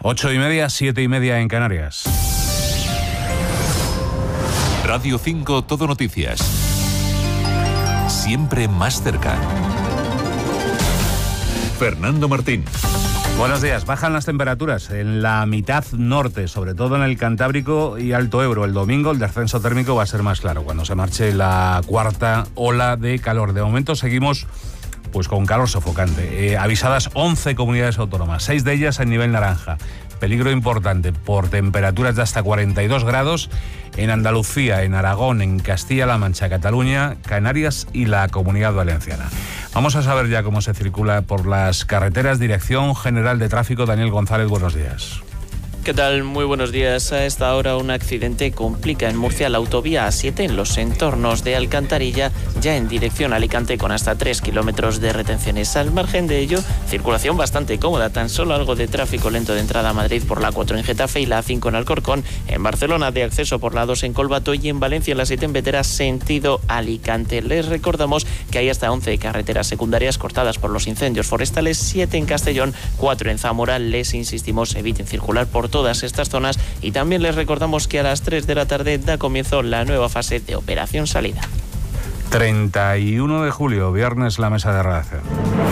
8:30, 7:30 en Canarias. Radio 5 Todo Noticias. Siempre más cerca. Fernando Martín. Buenos días. Bajan las temperaturas en la mitad norte, sobre todo en el Cantábrico y Alto Ebro. El domingo el descenso térmico va a ser más claro cuando se marche la cuarta ola de calor. De momento seguimos pues con calor sofocante. Avisadas 11 comunidades autónomas, 6 de ellas en nivel naranja. Peligro importante por temperaturas de hasta 42 grados en Andalucía, en Aragón, en Castilla-La Mancha, Cataluña, Canarias y la Comunidad Valenciana. Vamos a saber ya cómo se circula por las carreteras. Dirección General de Tráfico, Daniel González, buenos días. ¿Qué tal? Muy buenos días. A esta hora un accidente complica en Murcia la autovía A7 en los entornos de Alcantarilla, ya en dirección a Alicante con hasta 3 kilómetros de retenciones. Al margen de ello, circulación bastante cómoda, tan solo algo de tráfico lento de entrada a Madrid por la A4 en Getafe y la A5 en Alcorcón, en Barcelona de acceso por la A2 en Colbato y en Valencia en la 7 en Vetera sentido Alicante. Les recordamos que hay hasta 11 carreteras secundarias cortadas por los incendios forestales, 7 en Castellón, 4 en Zamora. Les insistimos, eviten circular por todas estas zonas y también les recordamos que a las 3 de la tarde da comienzo la nueva fase de Operación Salida. 31 de julio, viernes, la mesa de redacción.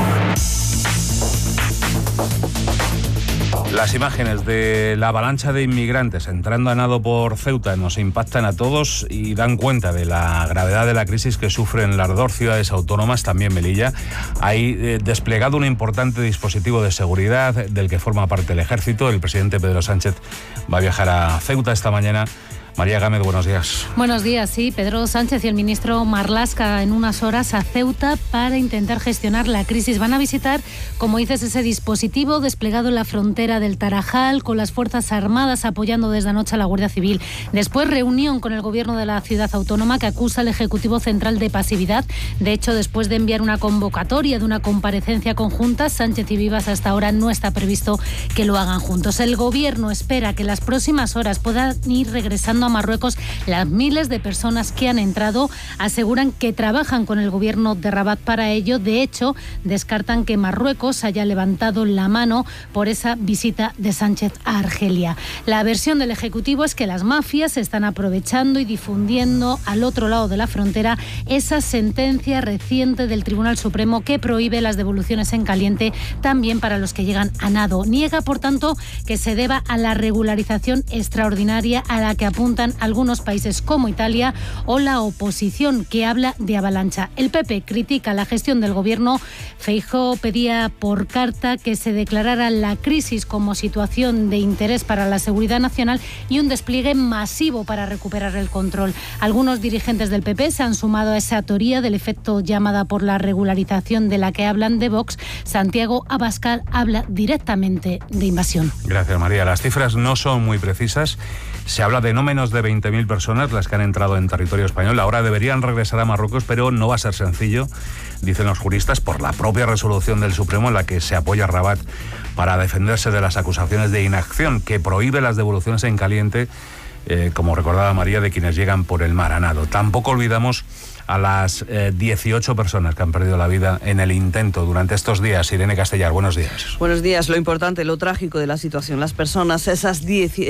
Las imágenes de la avalancha de inmigrantes entrando a nado por Ceuta nos impactan a todos y dan cuenta de la gravedad de la crisis que sufren las dos ciudades autónomas, también Melilla. Hay desplegado un importante dispositivo de seguridad del que forma parte el Ejército. El presidente Pedro Sánchez va a viajar a Ceuta esta mañana. María Gámez, buenos días. Buenos días, sí. Pedro Sánchez y el ministro Marlaska en unas horas a Ceuta para intentar gestionar la crisis. Van a visitar, como dices, ese dispositivo desplegado en la frontera del Tarajal con las Fuerzas Armadas apoyando desde anoche a la Guardia Civil. Después, reunión con el gobierno de la ciudad autónoma que acusa al Ejecutivo Central de pasividad. De hecho, después de enviar una convocatoria de una comparecencia conjunta, Sánchez y Vivas hasta ahora no está previsto que lo hagan juntos. El gobierno espera que en las próximas horas puedan ir regresando a Marruecos las miles de personas que han entrado. Aseguran que trabajan con el gobierno de Rabat para ello. De hecho, descartan que Marruecos haya levantado la mano por esa visita de Sánchez a Argelia. La versión del Ejecutivo es que las mafias están aprovechando y difundiendo al otro lado de la frontera esa sentencia reciente del Tribunal Supremo que prohíbe las devoluciones en caliente también para los que llegan a nado. Niega, por tanto, que se deba a la regularización extraordinaria a la que apuntan algunos países como Italia o la oposición, que habla de avalancha. El PP critica la gestión del gobierno. Feijóo pedía por carta que se declarara la crisis como situación de interés para la seguridad nacional y un despliegue masivo para recuperar el control. Algunos dirigentes del PP se han sumado a esa teoría del efecto llamada por la regularización de la que hablan de Vox. Santiago Abascal habla directamente de invasión. Gracias, María. Las cifras no son muy precisas. Se habla de no menos de 20.000 personas las que han entrado en territorio español. Ahora deberían regresar a Marruecos, pero no va a ser sencillo, dicen los juristas, por la propia resolución del Supremo en la que se apoya Rabat para defenderse de las acusaciones de inacción que prohíbe las devoluciones en caliente, como recordaba María, de quienes llegan por el mar a nado. Tampoco olvidamos a las 18 personas que han perdido la vida en el intento durante estos días. Irene Castellar, buenos días. Buenos días. Lo importante, lo trágico de la situación, las personas, esos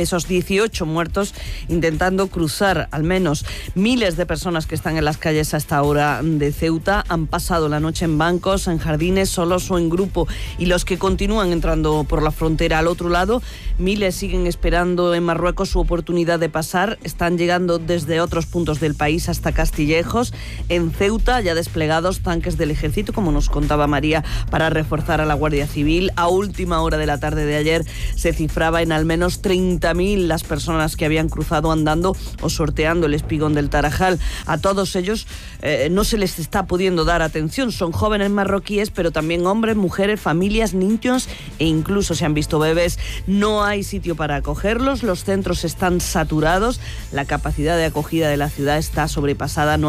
18 muertos intentando cruzar, al menos miles de personas que están en las calles a esta hora de Ceuta, han pasado la noche en bancos, en jardines, solos o en grupo, y los que continúan entrando por la frontera al otro lado, miles siguen esperando en Marruecos su oportunidad de pasar, están llegando desde otros puntos del país hasta Castillejos. En Ceuta ya desplegados tanques del ejército, como nos contaba María, para reforzar a la Guardia Civil. A última hora de la tarde de ayer se cifraba en al menos 30.000 las personas que habían cruzado andando o sorteando el espigón del Tarajal. A todos ellos no se les está pudiendo dar atención. Son jóvenes marroquíes, pero también hombres, mujeres, familias, niños e incluso se han visto bebés. No hay sitio para acogerlos, los centros están saturados, la capacidad de acogida de la ciudad está sobrepasada, no hay posibilidad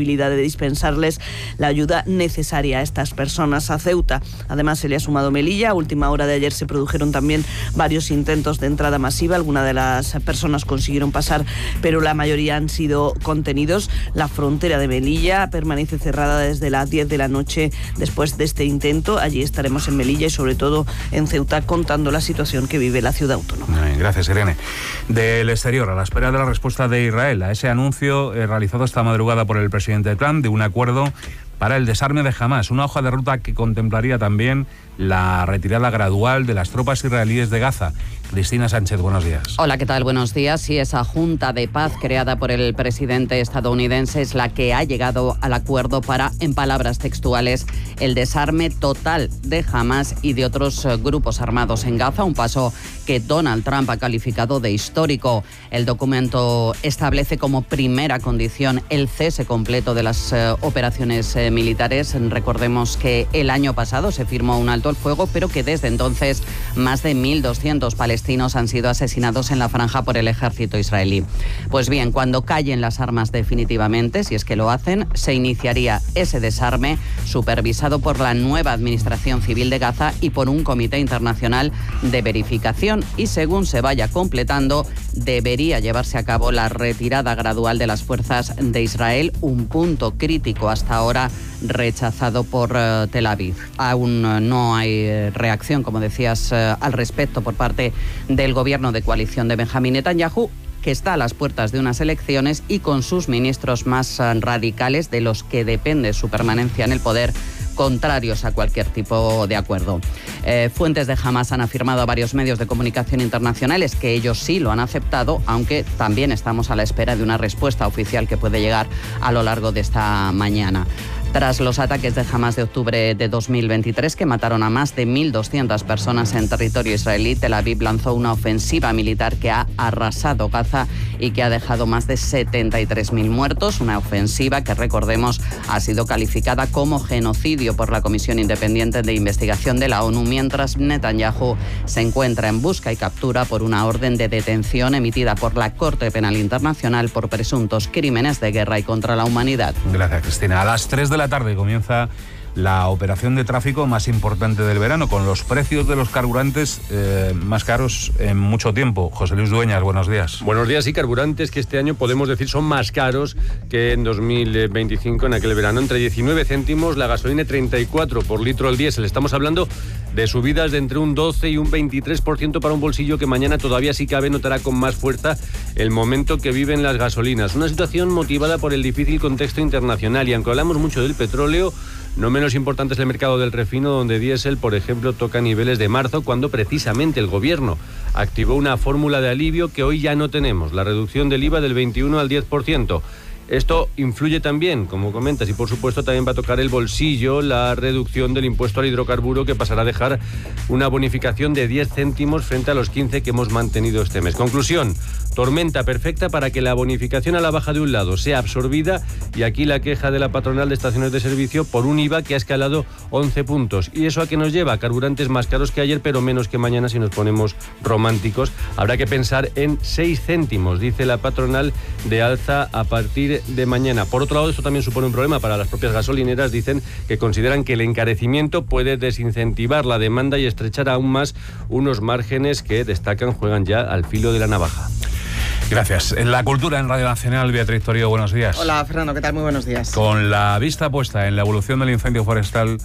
posibilidad de dispensarles la ayuda necesaria a estas personas. A Ceuta, además, se le ha sumado Melilla. A última hora de ayer se produjeron también varios intentos de entrada masiva. Algunas de las personas consiguieron pasar, pero la mayoría han sido contenidos. La frontera de Melilla permanece cerrada desde las 10 de la noche después de este intento. Allí estaremos en Melilla y sobre todo en Ceuta contando la situación que vive la ciudad autónoma. Gracias, Irene. Del exterior, a la espera de la respuesta de Israel a ese anuncio realizado esta madrugada por el presidente Trump de un acuerdo para el desarme de Hamás, una hoja de ruta que contemplaría también la retirada gradual de las tropas israelíes de Gaza. Cristina Sánchez, buenos días. Hola, ¿qué tal? Buenos días. Sí, esa junta de paz creada por el presidente estadounidense es la que ha llegado al acuerdo para, en palabras textuales, el desarme total de Hamás y de otros grupos armados en Gaza, un paso que Donald Trump ha calificado de histórico. El documento establece como primera condición el cese completo de las operaciones militares. Recordemos que el año pasado se firmó un alto el fuego, pero que desde entonces más de 1.200 palestinos han sido asesinados en la franja por el ejército israelí. Pues bien, cuando callen las armas definitivamente, si es que lo hacen, se iniciaría ese desarme supervisado por la nueva Administración Civil de Gaza y por un comité internacional de verificación, y según se vaya completando, debería llevarse a cabo la retirada gradual de las fuerzas de Israel, un punto crítico hasta ahora rechazado por Tel Aviv. Aún no hay reacción, como decías, al respecto por parte del gobierno de coalición de Benjamín Netanyahu, que está a las puertas de unas elecciones y con sus ministros más radicales, de los que depende su permanencia en el poder, contrarios a cualquier tipo de acuerdo. Fuentes de Hamás han afirmado a varios medios de comunicación internacionales que ellos sí lo han aceptado, aunque también estamos a la espera de una respuesta oficial que puede llegar a lo largo de esta mañana. Tras los ataques de Hamás de octubre de 2023, que mataron a más de 1.200 personas en territorio israelí, Tel Aviv lanzó una ofensiva militar que ha arrasado Gaza y que ha dejado más de 73.000 muertos. Una ofensiva que, recordemos, ha sido calificada como genocidio por la Comisión Independiente de Investigación de la ONU, mientras Netanyahu se encuentra en busca y captura por una orden de detención emitida por la Corte Penal Internacional por presuntos crímenes de guerra y contra la humanidad. Gracias, Cristina. A las 3 de la tarde comienza la operación de tráfico más importante del verano, con los precios de los carburantes más caros en mucho tiempo. José Luis Dueñas, buenos días. Buenos días. Y carburantes que este año podemos decir son más caros que en 2025, en aquel verano. Entre 19 céntimos la gasolina y 34 por litro el diésel. Estamos hablando de subidas de entre un 12 y un 23% para un bolsillo que mañana todavía, si cabe, notará con más fuerza el momento que viven las gasolinas. Una situación motivada por el difícil contexto internacional, y aunque hablamos mucho del petróleo, no menos importante es el mercado del refino, donde diésel, por ejemplo, toca niveles de marzo, cuando precisamente el gobierno activó una fórmula de alivio que hoy ya no tenemos, la reducción del IVA del 21 al 10%. Esto influye también, como comentas, y por supuesto también va a tocar el bolsillo la reducción del impuesto al hidrocarburo, que pasará a dejar una bonificación de 10 céntimos frente a los 15 que hemos mantenido este mes. Conclusión: tormenta perfecta para que la bonificación a la baja de un lado sea absorbida, y aquí la queja de la patronal de estaciones de servicio por un IVA que ha escalado 11 puntos. ¿Y eso a qué nos lleva? Carburantes más caros que ayer, pero menos que mañana si nos ponemos románticos. Habrá que pensar en 6 céntimos, dice la patronal, de alza a partir de mañana. Por otro lado, esto también supone un problema para las propias gasolineras. Dicen que consideran que el encarecimiento puede desincentivar la demanda y estrechar aún más unos márgenes que, destacan, juegan ya al filo de la navaja. Gracias. En la cultura, en Radio Nacional, Beatriz Torío, buenos días. Hola, Fernando, ¿qué tal? Muy buenos días. Con la vista puesta en la evolución del incendio forestal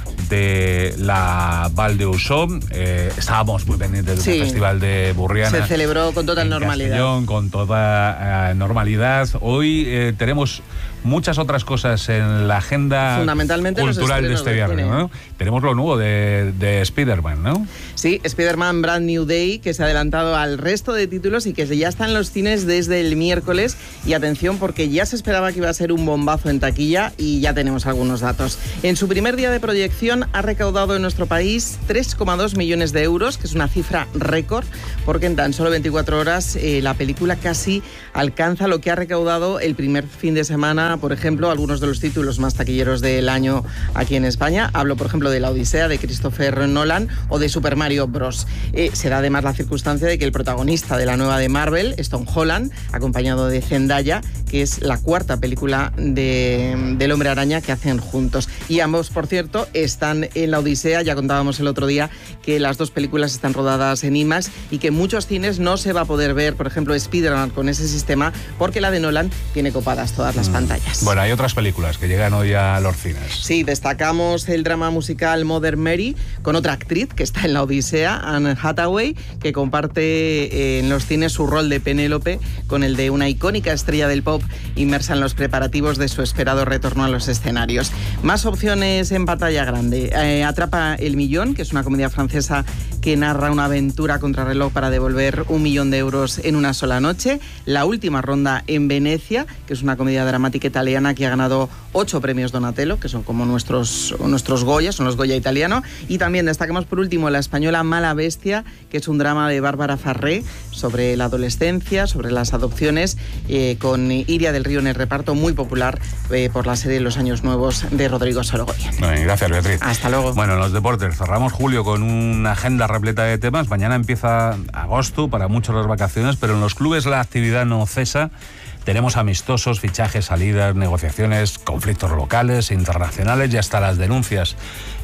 de la Val de Uixó, estábamos muy pendientes del Festival de Burriana. Se celebró con total normalidad. Castellón, con toda normalidad. Hoy tenemos muchas otras cosas en la agenda cultural de este viernes, ¿no? Tenemos lo nuevo de Spider-Man, ¿no? Sí, Spider-Man Brand New Day, que se ha adelantado al resto de títulos y que ya está en los cines desde el miércoles. Y atención, porque ya se esperaba que iba a ser un bombazo en taquilla, y ya tenemos algunos datos. En su primer día de proyección ha recaudado en nuestro país 3,2 millones de euros, que es una cifra récord, porque en tan solo 24 horas la película casi alcanza lo que ha recaudado el primer fin de semana semana, por ejemplo, algunos de los títulos más taquilleros del año aquí en España. Hablo, por ejemplo, de La Odisea, de Christopher Nolan, o de Super Mario Bros. Se da además la circunstancia de que el protagonista de la nueva de Marvel es Tom Holland, acompañado de Zendaya, que es la cuarta película del Hombre Araña que hacen juntos. Y ambos, por cierto, están en La Odisea. Ya contábamos el otro día que las dos películas están rodadas en IMAX y que en muchos cines no se va a poder ver, por ejemplo, Spider-Man con ese sistema, porque la de Nolan tiene copadas todas las pantallas. Bueno, hay otras películas que llegan hoy a los cines. Sí, destacamos el drama musical Mother Mary con otra actriz que está en La Odisea, Anne Hathaway, que comparte en los cines su rol de Penélope con el de una icónica estrella del pop inmersa en los preparativos de su esperado retorno a los escenarios. Más opciones en pantalla grande. Atrapa el millón, que es una comedia francesa que narra una aventura contrarreloj para devolver 1 millón de euros en una sola noche. La última ronda en Venecia, que es una comedia dramática italiana que ha ganado 8 premios Donatello, que son como nuestros Goya, son los Goya italianos. Y también destacamos por último la española Mala Bestia, que es un drama de Bárbara Farré sobre la adolescencia, sobre las adopciones, con Iria del Río en el reparto, muy popular por la serie Los Años Nuevos de Rodrigo Sorogoyen. Gracias, Beatriz. Hasta luego. Bueno, en los deportes cerramos julio con una agenda repleta de temas. Mañana empieza agosto, para muchos las vacaciones, pero en los clubes la actividad no cesa. Tenemos amistosos, fichajes, salidas, negociaciones, conflictos locales, internacionales y hasta las denuncias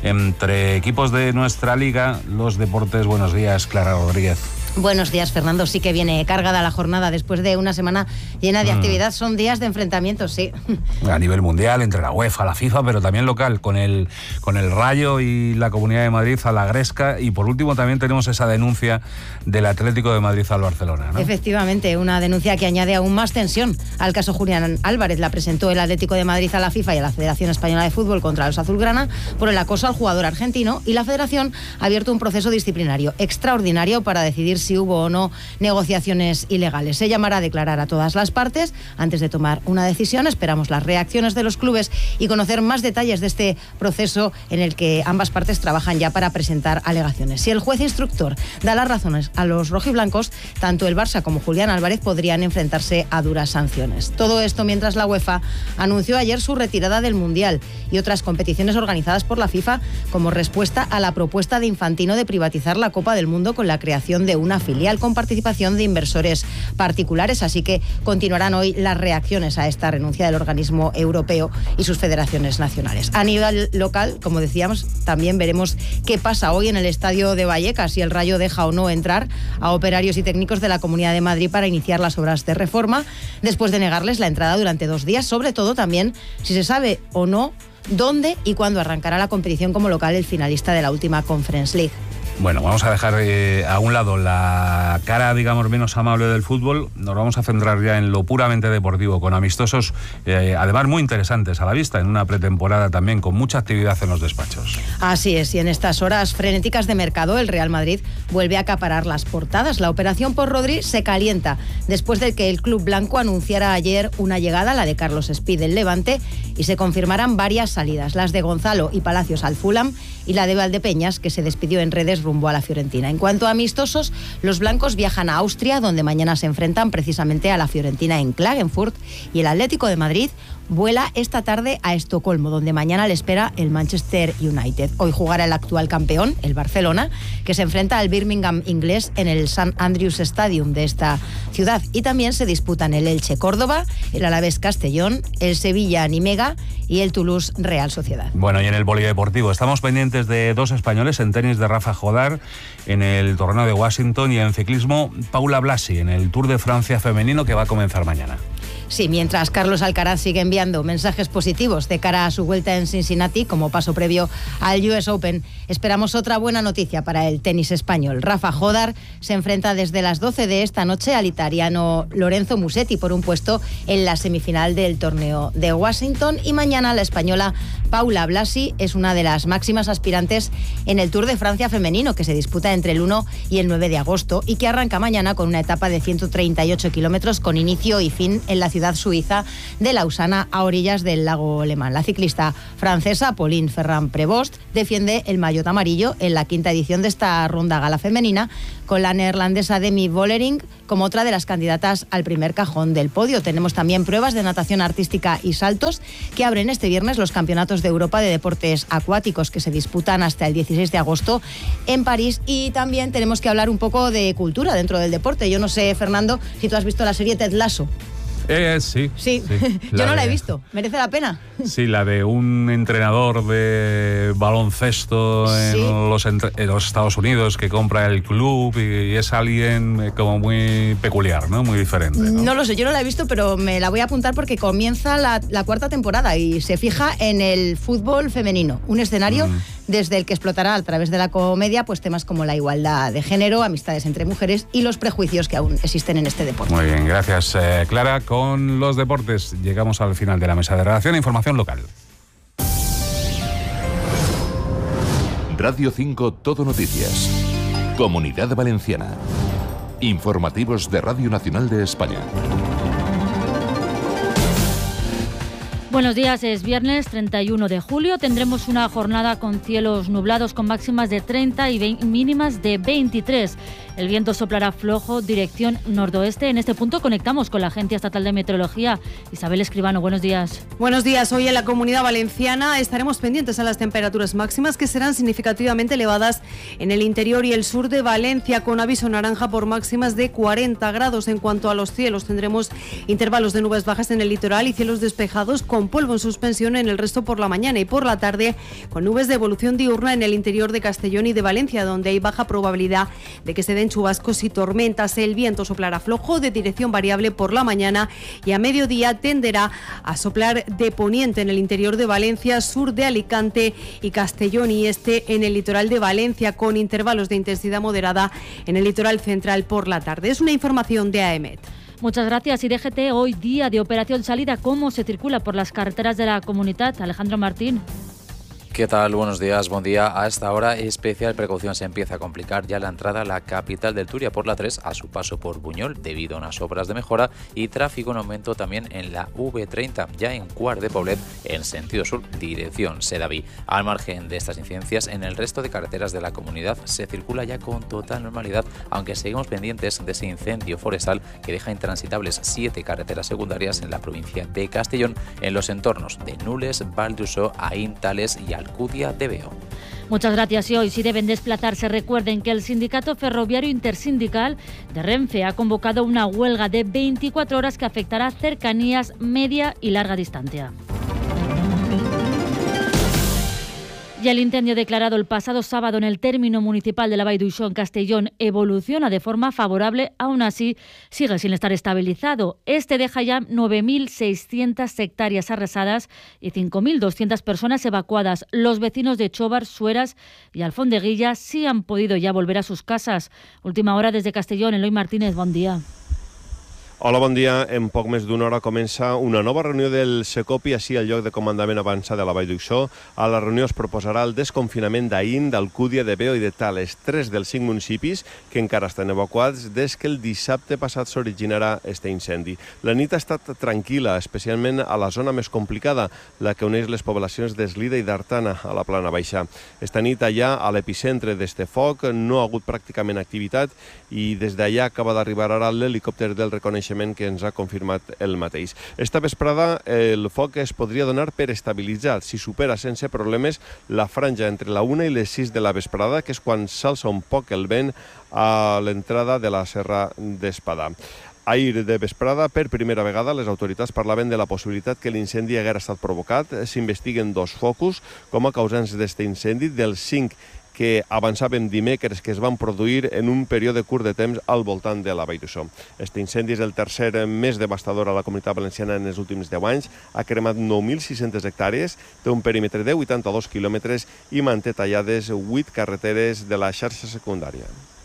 entre equipos de nuestra liga. Los deportes, buenos días, Clara Rodríguez. Buenos días, Fernando. Sí que viene cargada la jornada después de una semana llena de actividad. Son días de enfrentamientos, sí. A nivel mundial, entre la UEFA, la FIFA, pero también local, con el Rayo y la Comunidad de Madrid a la Gresca. Y por último también tenemos esa denuncia del Atlético de Madrid al Barcelona, ¿no? Efectivamente, una denuncia que añade aún más tensión al caso Julián Álvarez. La presentó el Atlético de Madrid a la FIFA y a la Federación Española de Fútbol contra los azulgrana por el acoso al jugador argentino, y la Federación ha abierto un proceso disciplinario extraordinario para decidir si hubo o no negociaciones ilegales. Se llamará a declarar a todas las partes antes de tomar una decisión. Esperamos las reacciones de los clubes y conocer más detalles de este proceso en el que ambas partes trabajan ya para presentar alegaciones. Si el juez instructor da las razones a los rojiblancos, tanto el Barça como Julián Álvarez podrían enfrentarse a duras sanciones. Todo esto mientras la UEFA anunció ayer su retirada del Mundial y otras competiciones organizadas por la FIFA como respuesta a la propuesta de Infantino de privatizar la Copa del Mundo con la creación de una filial con participación de inversores particulares. Así que continuarán hoy las reacciones a esta renuncia del organismo europeo y sus federaciones nacionales. A nivel local, como decíamos, también veremos qué pasa hoy en el estadio de Vallecas, si el Rayo deja o no entrar a operarios y técnicos de la Comunidad de Madrid para iniciar las obras de reforma, después de negarles la entrada durante 2 días, sobre todo también si se sabe o no dónde y cuándo arrancará la competición como local el finalista de la última Conference League. Bueno, vamos a dejar a un lado la cara, digamos, menos amable del fútbol. Nos vamos a centrar ya en lo puramente deportivo, con amistosos, además muy interesantes a la vista, en una pretemporada también con mucha actividad en los despachos. Así es, y en estas horas frenéticas de mercado, el Real Madrid vuelve a acaparar las portadas. La operación por Rodri se calienta después de que el club blanco anunciara ayer una llegada, la de Carlos Espí del Levante, y se confirmaran varias salidas, las de Gonzalo y Palacios al Fulham y la de Valdepeñas, que se despidió en redes rumbo a la Fiorentina. En cuanto a amistosos, los blancos viajan a Austria, donde mañana se enfrentan precisamente a la Fiorentina en Klagenfurt, y el Atlético de Madrid vuela esta tarde a Estocolmo, donde mañana le espera el Manchester United. Hoy jugará el actual campeón, el Barcelona, que se enfrenta al Birmingham inglés en el St. Andrews Stadium de esta ciudad. Y también se disputan el Elche Córdoba, el Alavés Castellón, el Sevilla Nimega y el Toulouse Real Sociedad. Bueno, y en el polideportivo estamos pendientes de 2 españoles: en tenis de Rafa Jodar en el torneo de Washington, y en ciclismo Paula Blasi en el Tour de Francia femenino, que va a comenzar mañana. Sí, mientras Carlos Alcaraz sigue enviando mensajes positivos de cara a su vuelta en Cincinnati como paso previo al US Open, esperamos otra buena noticia para el tenis español. Rafa Jodar se enfrenta desde las 12 de esta noche al italiano Lorenzo Musetti por un puesto en la semifinal del torneo de Washington, y mañana la española Paula Blasi es una de las máximas aspirantes en el Tour de Francia femenino, que se disputa entre el 1 y el 9 de agosto y que arranca mañana con una etapa de 138 kilómetros con inicio y fin en la ciudad ciudad suiza de Lausana, a orillas del lago Le Mans. La ciclista francesa Pauline Ferrand-Prévost defiende el maillot amarillo en la quinta edición de esta ronda gala femenina, con la neerlandesa Demi Vollering como otra de las candidatas al primer cajón del podio. Tenemos también pruebas de natación artística y saltos que abren este viernes los Campeonatos de Europa de Deportes Acuáticos, que se disputan hasta el 16 de agosto en París. Y también tenemos que hablar un poco de cultura dentro del deporte. Yo no sé, Fernando, si tú has visto la serie Ted Lasso. Sí. Yo no la he visto. ¿Merece la pena? Sí, la de un entrenador de baloncesto en los Estados Unidos que compra el club y es alguien como muy peculiar, ¿no? Muy diferente, ¿no? No lo sé, yo no la he visto, pero me la voy a apuntar porque comienza la cuarta temporada y se fija en el fútbol femenino, un escenario desde el que explotará a través de la comedia pues temas como la igualdad de género, amistades entre mujeres y los prejuicios que aún existen en este deporte. Muy bien, gracias, Clara. Con los deportes llegamos al final de la mesa de redacción. Información local. Radio 5 Todo Noticias. Comunidad Valenciana. Informativos de Radio Nacional de España. Buenos días, es viernes 31 de julio. Tendremos una jornada con cielos nublados con máximas de 30 y mínimas de 23. El viento soplará flojo, dirección noroeste. En este punto conectamos con la Agencia Estatal de Meteorología. Isabel Escribano, buenos días. Buenos días. Hoy en la Comunidad Valenciana estaremos pendientes a las temperaturas máximas que serán significativamente elevadas en el interior y el sur de Valencia, con aviso naranja por máximas de 40 grados. En cuanto a los cielos, tendremos intervalos de nubes bajas en el litoral y cielos despejados con polvo en suspensión en el resto por la mañana, y por la tarde con nubes de evolución diurna en el interior de Castellón y de Valencia, donde hay baja probabilidad de que se den chubascos y tormentas. El viento soplará flojo de dirección variable por la mañana y a mediodía tenderá a soplar de poniente en el interior de Valencia, sur de Alicante y Castellón y este en el litoral de Valencia, con intervalos de intensidad moderada en el litoral central por la tarde. Es una información de AEMET. Muchas gracias. Y DGT, hoy día de operación salida, ¿cómo se circula por las carreteras de la comunidad? Alejandro Martín. ¿Qué tal? Buenos días, buen día. A esta hora, especial precaución, se empieza a complicar ya la entrada a la capital del Turia por la 3 a su paso por Buñol debido a unas obras de mejora, y tráfico en aumento también en la V30, ya en Quart de Poblet en sentido sur, dirección Sedaví. Al margen de estas incidencias, en el resto de carreteras de la comunidad se circula ya con total normalidad, aunque seguimos pendientes de ese incendio forestal que deja intransitables 7 carreteras secundarias en la provincia de Castellón, en los entornos de Nules, Val d'Uixó, Aín, Tales y Alcudia de Veo. Muchas gracias. Y hoy, si deben desplazarse, recuerden que el Sindicato Ferroviario Intersindical de Renfe ha convocado una huelga de 24 horas que afectará cercanías, media y larga distancia. Y el incendio declarado el pasado sábado en el término municipal de la Vall d'Uixó en Castellón evoluciona de forma favorable, aún así sigue sin estar estabilizado. Este deja ya 9.600 hectáreas arrasadas y 5.200 personas evacuadas. Los vecinos de Chobar, Sueras y Alfondeguilla sí han podido ya volver a sus casas. Última hora desde Castellón, Eloi Martínez, bon dia. Hola, bon dia. En poc més d'una hora comença una nova reunió del Secopi, així al lloc de comandament avançat de la Vall d'Uixó. A la reunió es proposarà el desconfinament d'Aín, d'Alcúdia, de Veo i de Tales, 3 dels 5 municipis que encara estan evacuats des que el dissabte passat s'originarà este incendi. La nit ha estat tranquil·la, especialment a la zona més complicada, la que uneix les poblacions d'Eslida i d'Artana, a la Plana Baixa. Esta nit allà, a l'epicentre d'este foc, no ha hagut pràcticament activitat i des d'allà acaba d'arribar ara l'helicòpter del reconeixement que ens ha confirmat el mateix. Esta vesprada el foc es podria donar per estabilitzat si supera sense problemes la franja entre la 1 i les 6 de la vesprada, que és quan s'alça un poc el vent a l'entrada de la Serra d'Espadà. Ahir de vesprada, per primera vegada, les autoritats parlaven de la possibilitat que l'incendi haguera estat provocat. S'investiguen 2 focus com a causants d'este incendi, dels 5 que avançàvem dimecres que es van produir en un període curt de temps al voltant de la Vall d'Uixó. Este incendi és el tercer més devastador a la Comunitat Valenciana en els últims 10 anys. Ha cremat 9.600 hectàrees, té un perímetre de 82 quilòmetres i manté tallades 8 carreteres de la xarxa secundària.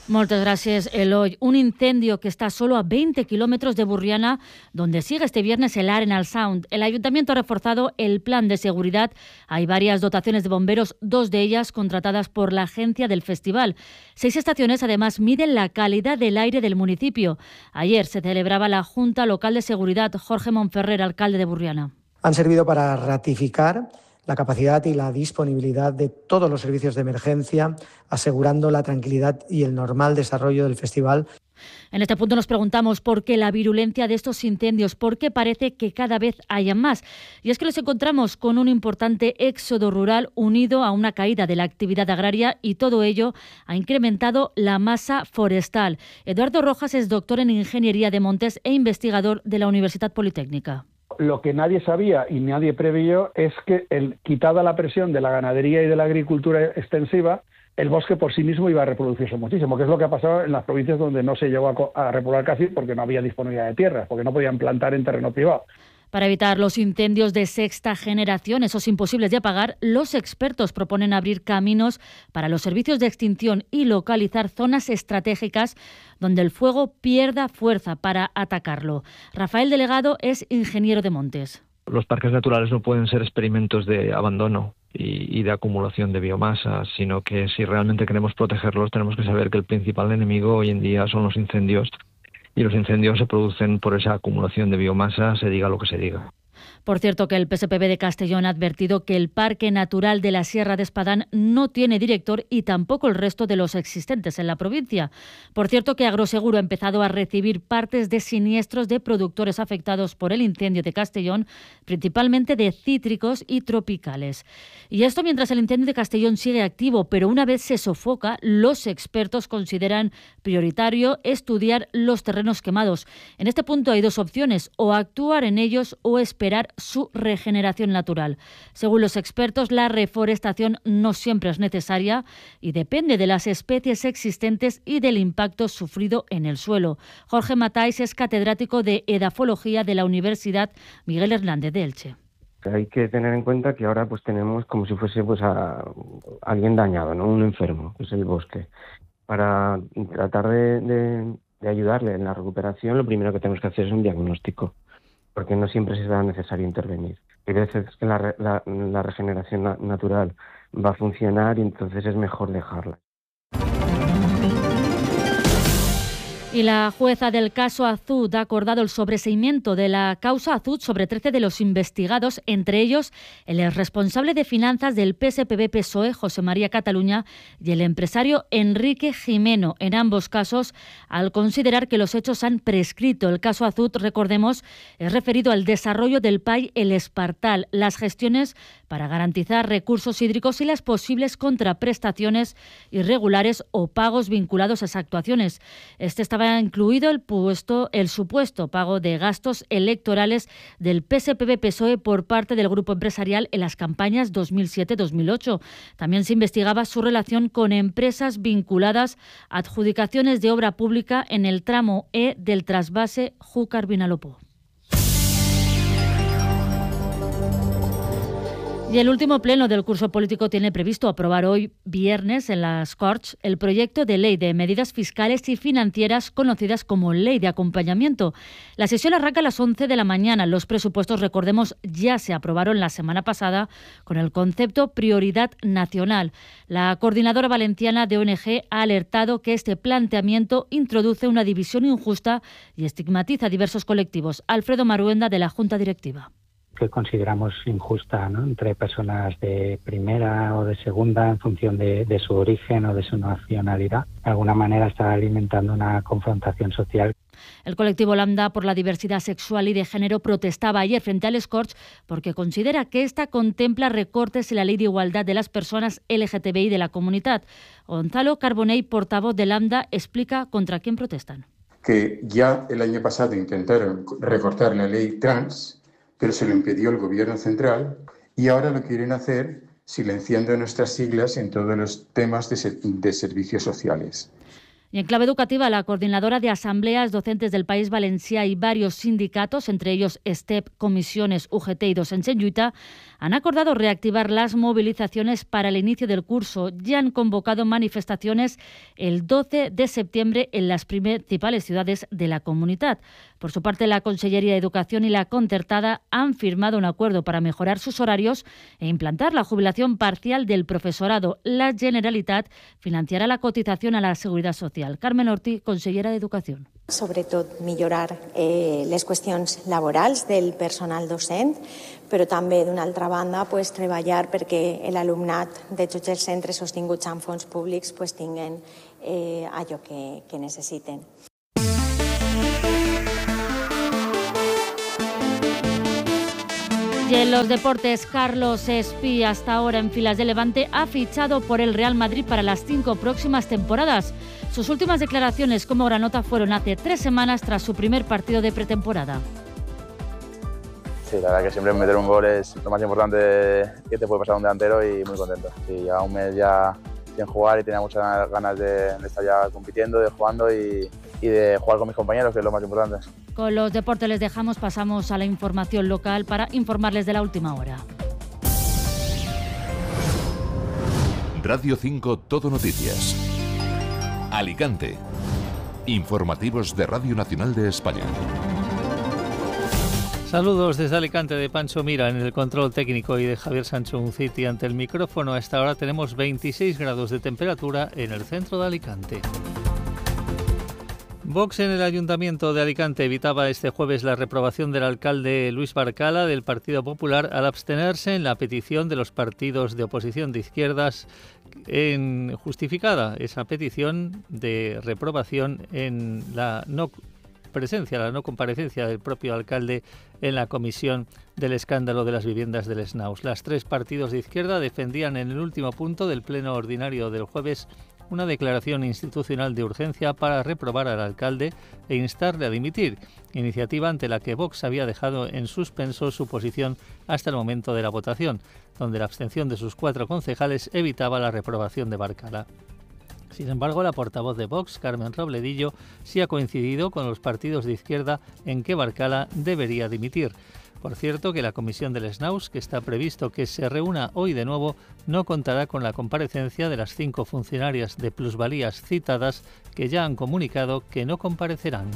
Moltes gràcies, Eloi. Un incendio que está solo a 20 kilómetros de Burriana, donde sigue este viernes el Arenal Sound. El ayuntamiento ha reforzado el plan de seguridad. Hay varias dotaciones de bomberos, 2 de ellas contratadas por la agencia del festival. 6 estaciones además miden la calidad del aire del municipio. Ayer se celebraba la Junta Local de Seguridad. Jorge Monferrer, alcalde de Burriana. Han servido para ratificar la capacidad y la disponibilidad de todos los servicios de emergencia, asegurando la tranquilidad y el normal desarrollo del festival. En este punto nos preguntamos por qué la virulencia de estos incendios, por qué parece que cada vez haya más. Y es que nos encontramos con un importante éxodo rural unido a una caída de la actividad agraria y todo ello ha incrementado la masa forestal. Eduardo Rojas es doctor en Ingeniería de Montes e investigador de la Universidad Politécnica. Lo que nadie sabía y nadie preveyó es que, quitada la presión de la ganadería y de la agricultura extensiva, el bosque por sí mismo iba a reproducirse muchísimo, que es lo que ha pasado en las provincias donde no se llegó a repoblar casi porque no había disponibilidad de tierras, porque no podían plantar en terreno privado. Para evitar los incendios de sexta generación, esos imposibles de apagar, los expertos proponen abrir caminos para los servicios de extinción y localizar zonas estratégicas donde el fuego pierda fuerza para atacarlo. Rafael Delegado es ingeniero de montes. Los parques naturales no pueden ser experimentos de abandono y de acumulación de biomasa, sino que si realmente queremos protegerlos tenemos que saber que el principal enemigo hoy en día son los incendios. Y los incendios se producen por esa acumulación de biomasa, se diga lo que se diga. Por cierto, que el PSPB de Castellón ha advertido que el Parque Natural de la Sierra de Espadán no tiene director y tampoco el resto de los existentes en la provincia. Por cierto, que Agroseguro ha empezado a recibir partes de siniestros de productores afectados por el incendio de Castellón, principalmente de cítricos y tropicales. Y esto mientras el incendio de Castellón sigue activo, pero una vez se sofoca, los expertos consideran prioritario estudiar los terrenos quemados. En este punto hay 2 opciones, o actuar en ellos o esperar su regeneración natural. Según los expertos, la reforestación no siempre es necesaria y depende de las especies existentes y del impacto sufrido en el suelo. Jorge Matáis es catedrático de edafología de la Universidad Miguel Hernández de Elche. Hay que tener en cuenta que ahora pues tenemos como si fuese a alguien dañado, ¿no? Un enfermo, que es el bosque. Para tratar de ayudarle en la recuperación, lo primero que tenemos que hacer es un diagnóstico, porque no siempre será necesario intervenir. Hay veces que la regeneración natural va a funcionar y entonces es mejor dejarla. Y la jueza del caso Azud ha acordado el sobreseimiento de la causa Azud sobre 13 de los investigados, entre ellos el responsable de finanzas del PSPB-PSOE, José María Cataluña, y el empresario Enrique Jimeno, en ambos casos, al considerar que los hechos han prescrito. El caso Azud, recordemos, es referido al desarrollo del PAI El Espartal, las gestiones para garantizar recursos hídricos y las posibles contraprestaciones irregulares o pagos vinculados a esas actuaciones. Este estaba incluido el supuesto pago de gastos electorales del PSPB-PSOE por parte del grupo empresarial en las campañas 2007-2008. También se investigaba su relación con empresas vinculadas a adjudicaciones de obra pública en el tramo E del trasvase Júcar-Vinalopó. Y el último pleno del curso político tiene previsto aprobar hoy, viernes, en las Corts, el proyecto de ley de medidas fiscales y financieras conocidas como Ley de Acompañamiento. La sesión arranca a las 11 de la mañana. Los presupuestos, recordemos, ya se aprobaron la semana pasada con el concepto prioridad nacional. La coordinadora valenciana de ONG ha alertado que este planteamiento introduce una división injusta y estigmatiza a diversos colectivos. Alfredo Maruenda, de la Junta Directiva. Que consideramos injusta, ¿no?, entre personas de primera o de segunda en función de su origen o de su nacionalidad. De alguna manera está alimentando una confrontación social. El colectivo Lambda por la diversidad sexual y de género protestaba ayer frente al Corts porque considera que esta contempla recortes en la ley de igualdad de las personas LGTBI de la comunidad. Gonzalo Carbonell, portavoz de Lambda, explica contra quién protestan. Que ya el año pasado intentaron recortar la ley trans, pero se lo impidió el gobierno central y ahora lo quieren hacer silenciando nuestras siglas en todos los temas de servicios sociales. Y en clave educativa, la coordinadora de asambleas docentes del País Valencià y varios sindicatos, entre ellos STEP, Comisiones, UGT y Docents en Lluita, han acordado reactivar las movilizaciones para el inicio del curso. Ya han convocado manifestaciones el 12 de septiembre en las principales ciudades de la comunidad. Por su parte, la Consellería de Educación y la Concertada han firmado un acuerdo para mejorar sus horarios e implantar la jubilación parcial del profesorado. La Generalitat financiarà la cotización a la Seguridad Social. Carmen Ortí, consellera d'Educació. Sobretot millorar les qüestions laborals del personal docent, però també, d'una altra banda, treballar perquè l'alumnat de tots els centres sostinguts amb fons públics tinguen allò que necessiten. Y en los deportes, Carlos Espí, hasta ahora en filas de Levante, ha fichado por el Real Madrid para las 5 próximas temporadas. Sus últimas declaraciones como granota fueron hace 3 semanas tras su primer partido de pretemporada. Sí, la verdad que siempre meter un gol es lo más importante que te puede pasar a un delantero y muy contento. Y ya un mes ya sin jugar y tenía muchas ganas de estar ya compitiendo, de jugando y de jugar con mis compañeros, que es lo más importante. Con los deportes les dejamos, pasamos a la información local para informarles de la última hora. Radio 5 Todo Noticias. Alicante. Informativos de Radio Nacional de España. Saludos desde Alicante, de Pancho Mira en el control técnico y de Javier Sancho Unciti ante el micrófono. A esta hora tenemos 26 grados de temperatura en el centro de Alicante. Vox en el Ayuntamiento de Alicante evitaba este jueves la reprobación del alcalde Luis Barcala del Partido Popular al abstenerse en la petición de los partidos de oposición de izquierdas en justificada esa petición de reprobación en la no comparecencia del propio alcalde en la comisión del escándalo de las viviendas del Snaus. Los 3 partidos de izquierda defendían en el último punto del pleno ordinario del jueves una declaración institucional de urgencia para reprobar al alcalde e instarle a dimitir, iniciativa ante la que Vox había dejado en suspenso su posición hasta el momento de la votación, donde la abstención de sus 4 concejales evitaba la reprobación de Barcala. Sin embargo, la portavoz de Vox, Carmen Robledillo, sí ha coincidido con los partidos de izquierda en que Barcala debería dimitir. Por cierto, que la comisión del Snaus, que está previsto que se reúna hoy de nuevo, no contará con la comparecencia de las 5 funcionarias de plusvalías citadas, que ya han comunicado que no comparecerán.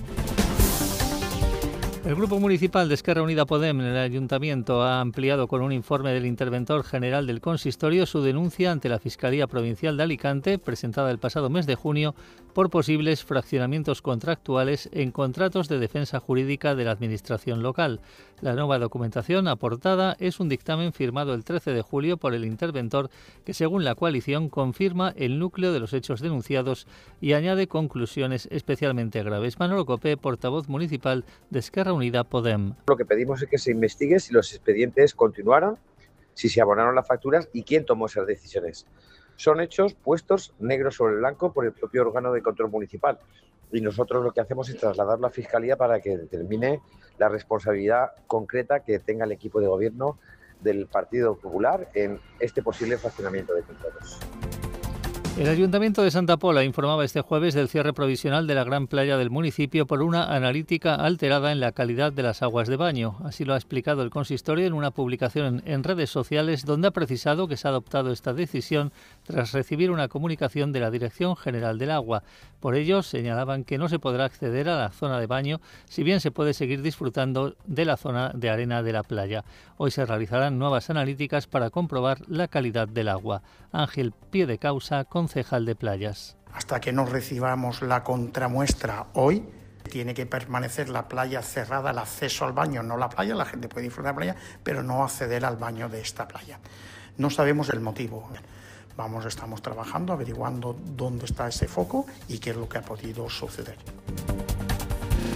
El Grupo Municipal de Esquerra Unida Podem en el Ayuntamiento ha ampliado con un informe del Interventor General del Consistorio su denuncia ante la Fiscalía Provincial de Alicante, presentada el pasado mes de junio, por posibles fraccionamientos contractuales en contratos de defensa jurídica de la Administración local. La nueva documentación aportada es un dictamen firmado el 13 de julio por el interventor que, según la coalición, confirma el núcleo de los hechos denunciados y añade conclusiones especialmente graves. Manolo Copé, portavoz municipal de Esquerra Unida Podem. Lo que pedimos es que se investigue si los expedientes continuaron, si se abonaron las facturas y quién tomó esas decisiones. Son hechos puestos negro sobre blanco por el propio órgano de control municipal y nosotros lo que hacemos es trasladarlo a la Fiscalía para que determine la responsabilidad concreta que tenga el equipo de gobierno del Partido Popular en este posible fraccionamiento de contratos. El Ayuntamiento de Santa Pola informaba este jueves del cierre provisional de la gran playa del municipio por una analítica alterada en la calidad de las aguas de baño. Así lo ha explicado el consistorio en una publicación en redes sociales donde ha precisado que se ha adoptado esta decisión tras recibir una comunicación de la Dirección General del Agua. Por ello, señalaban que no se podrá acceder a la zona de baño, si bien se puede seguir disfrutando de la zona de arena de la playa. Hoy se realizarán nuevas analíticas para comprobar la calidad del agua. Ángel Piedecausa, concejal de Playas. Hasta que no recibamos la contramuestra hoy, tiene que permanecer la playa cerrada, el acceso al baño, no la playa, la gente puede disfrutar de la playa, pero no acceder al baño de esta playa. No sabemos el motivo. Estamos trabajando, averiguando dónde está ese foco y qué es lo que ha podido suceder.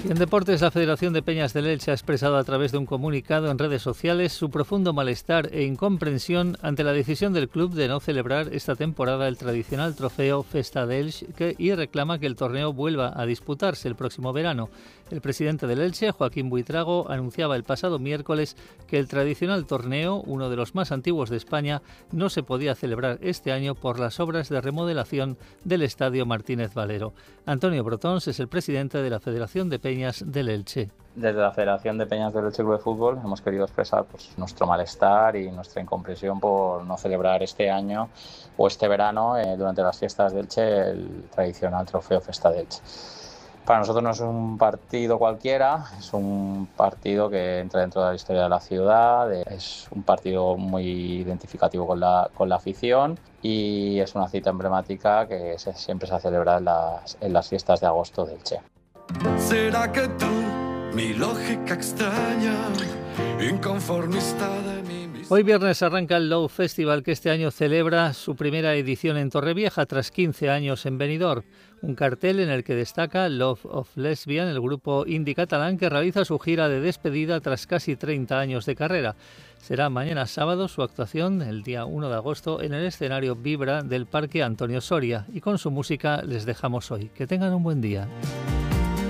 Y en deportes, la Federación de Peñas del Elche ha expresado a través de un comunicado en redes sociales su profundo malestar e incomprensión ante la decisión del club de no celebrar esta temporada el tradicional trofeo Festa del Elche y reclama que el torneo vuelva a disputarse el próximo verano. El presidente del Elche, Joaquín Buitrago, anunciaba el pasado miércoles que el tradicional torneo, uno de los más antiguos de España, no se podía celebrar este año por las obras de remodelación del Estadio Martínez Valero. Antonio Brotons es el presidente de la Federación de Peñas del Elche. Desde la Federación de Peñas del Elche Club de Fútbol hemos querido expresar nuestro malestar y nuestra incomprensión por no celebrar este año o este verano durante las fiestas de Elche el tradicional trofeo Festa de Elche. Para nosotros no es un partido cualquiera, es un partido que entra dentro de la historia de la ciudad, es un partido muy identificativo con la afición y es una cita emblemática que siempre se celebra en las fiestas de agosto de Elche. ¿Será que tú, mi lógica extraña, inconformista de mí mismo? Hoy viernes arranca el Love Festival, que este año celebra su primera edición en Torrevieja tras 15 años en Benidorm. Un cartel en el que destaca Love of Lesbian, el grupo indie catalán que realiza su gira de despedida tras casi 30 años de carrera. Será mañana sábado su actuación, el día 1 de agosto, en el escenario Vibra del Parque Antonio Soria. Y con su música les dejamos hoy. Que tengan un buen día.